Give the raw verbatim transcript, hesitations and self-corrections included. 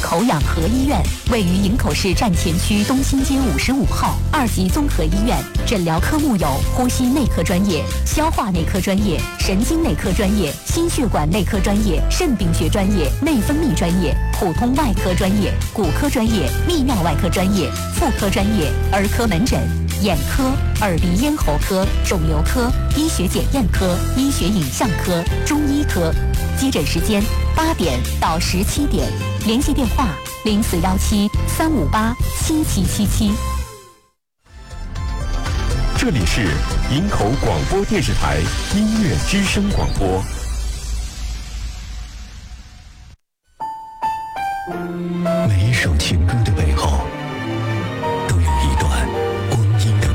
口养和医院位于营口市站前区东新街五十五号，二级综合医院，诊疗科目有呼吸内科专业、消化内科专业、神经内科专业、心血管内科专业、肾病学专业、内分泌专业、普通外科专业、骨科专业、泌尿外科专业、妇科专业、儿科门诊、眼科、耳鼻咽喉科、肿瘤科、医学检验科、医学影像科、中医科。接诊时间八点到十七点，联系电话零四幺七三五八七七七七。 这里是营口广播电视台音乐之声广播。 每一首情歌